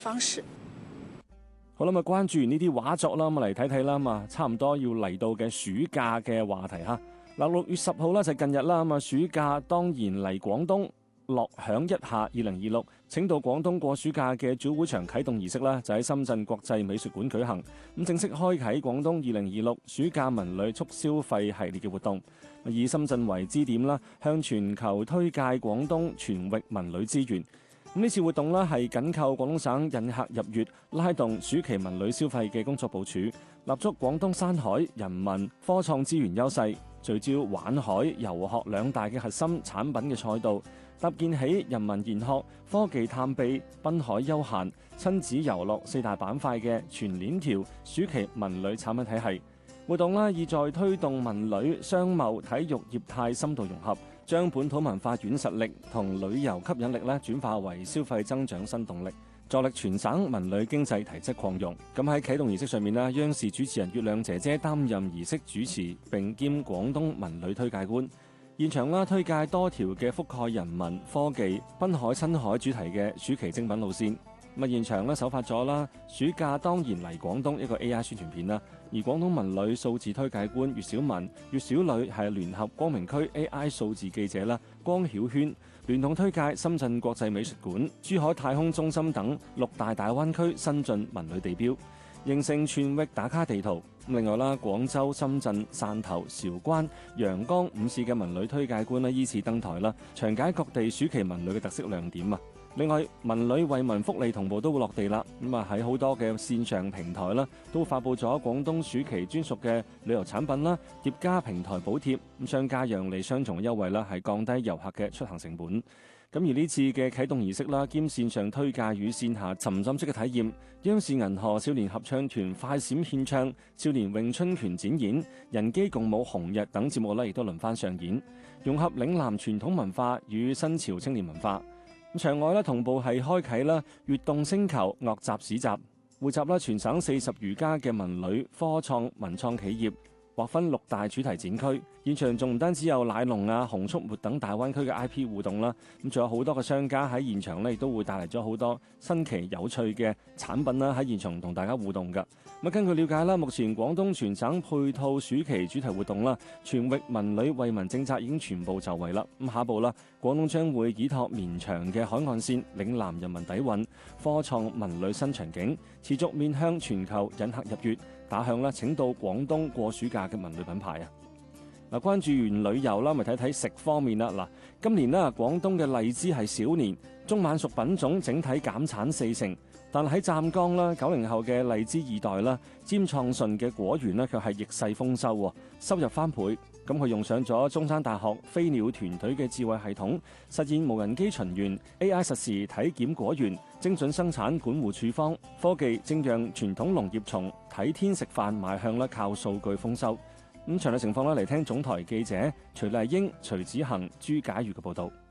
方式。 好啦，關注完呢啲畫作啦，咁嚟睇睇啦，咁啊差唔多要嚟到嘅暑假嘅話題嚇。嗱，6月10號啦就近日啦，咁啊暑假當然嚟廣東。樂享一下2026，請到廣東過暑假嘅主會場啟動儀式啦，就喺深圳國際美術館舉行。咁正式開啟廣東2026暑假文旅促消費系列嘅活動，以深圳為支點啦，向全球推介廣東全域文旅資源。咁呢次活動呢係緊扣廣東省引客入粵、拉動暑期文旅消費嘅工作部署，立足廣東山海、人文、科創資源優勢，聚焦玩海、遊學兩大嘅核心產品嘅賽道，搭建起人文研學、科技探秘、濱海休閒、親子遊樂4大板塊嘅全鏈條暑期文旅產品體系。活動啦，意在推動文旅、商貿、體育業態深度融合，將本土文化軟實力同旅遊吸引力咧轉化為消費增長新動力，助力全省文旅經濟提質擴容。咁喺啟動儀式上面咧，央視主持人月亮姐姐擔任儀式主持，並兼廣東文旅推介官。現場啦，推介多條嘅覆蓋人文、科技、濱海、親海主題嘅暑期精品路線。咁現場咧首發咗啦，暑假當然嚟廣東一個 AI 宣傳片啦。而廣東文旅數字推介官粵小文、粵小旅係聯合光明區 AI 數字記者啦，光曉軒聯同推介深圳國際美術館、珠海太空中心等6大大灣區新晉文旅地標，形成全域打卡地圖。另外啦，廣州、深圳、汕頭、韶關、陽江5市嘅文旅推介官依次登台啦，詳解各地暑期文旅嘅特色亮點啊！另外，文旅惠民福利同步都會落地啦。咁啊喺好多嘅線上平台啦，都發布咗廣東暑期專屬嘅旅遊產品啦，疊加平台補貼，咁商家讓利雙重優惠啦，係降低遊客嘅出行成本。咁而呢次嘅啟動儀式啦，兼線上推介與線下沉浸式嘅體驗，央視銀河少年合唱團快閃獻唱、少年詠春拳展演、人機共舞紅日等節目咧，亦都輪番上演，融合嶺南傳統文化與新潮青年文化。場外咧同步係開啟啦悅動星球樂集市集，匯集啦全省40餘家嘅文旅、科創、文創企業，劃分6大主題展區。現場仲唔單止有奶龍啊、紅速活等大灣區嘅 IP 互動啦，咁仲有好多嘅商家喺現場咧，亦都會帶嚟咗好多新奇有趣嘅產品啦，喺現場同大家互動㗎。咁根據了解啦，目前廣東全省配套暑期主題活動啦，全域文旅惠民政策已經全部就位啦。咁下一步啦，廣東將會依託綿長嘅海岸線、嶺南人民底蘊、科創文旅新場景，持續面向全球引客入粵，打響啦請到廣東過暑假嘅文旅品牌啊！嗱，關注完旅遊啦，咪睇睇食方面啦。嗱，今年啦，廣東嘅荔枝係小年，中晚熟品種整體減產40%，但喺湛江啦，90後嘅荔枝2代啦，尖創順嘅果園呢，卻係逆勢豐收喎，收入翻倍。咁佢用上咗中山大學飛鳥團隊嘅智慧系統，實現無人機巡園、AI 實時體檢果園、精準生產管護處方，科技正讓傳統農業從睇天食飯邁向靠數據豐收。咁詳細情況咧，嚟聽總台記者徐麗英、徐子恒、朱解瑜嘅報導。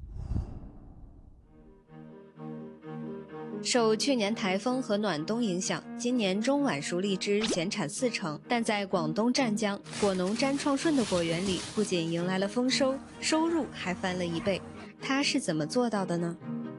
受去年台風和暖冬影響，今年中晚熟荔枝減產40%，但在廣東湛江果農詹創順的果園裡，不僅迎來了豐收，收入還翻了1倍。他是怎麼做到的呢？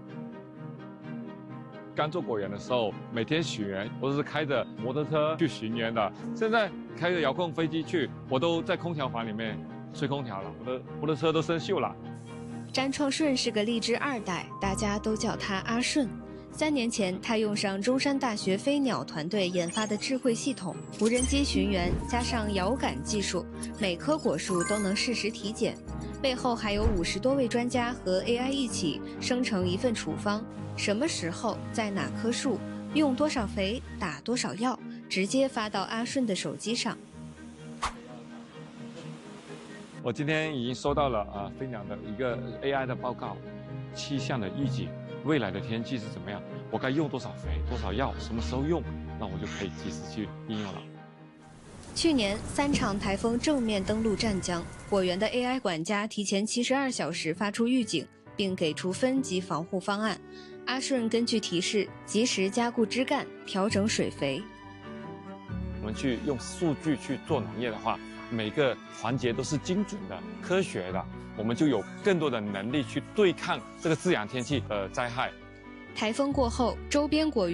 剛做果園的時候，每天巡園，我都是開着摩托車去巡園的。現在開着遙控飛機去，我都在空調房裡面吹空調了，我的車都生鏽了。 詹創順是個荔枝2代，大家都叫他阿順。3年前，他用上中山大學飛鳥團隊研發的智慧系統，無人機巡園加上遙感技術，每棵果樹都能實時體檢。背後還有50多位專家和 AI 一起生成一份處方，什麼時候在哪棵樹用多少肥打多少藥，直接發到阿順的手機上。 我今天已經收到了飛鳥的一個 AI 的報告，氣象的預警，未來的天氣是怎麼樣，我該用多少肥多少藥，什麼時候用，那我就可以及時去應用了。 去年3場颱風正面登陸湛江，果園的 AI 管家提前72小時發出預警，並給出分級防護方案。阿順根據提示及時加固枝幹，調整水肥。 我們去用數據去做農業的話，每個環節都是精準的、科學的，我們就有更多的能力去對抗這個自然天氣災害。 台风过后，周边果园